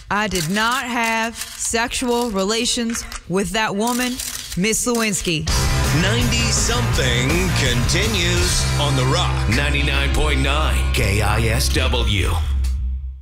I did not have sexual relations with that woman, Miss Lewinsky. 90-something continues on The Rock. 99.9 KISW.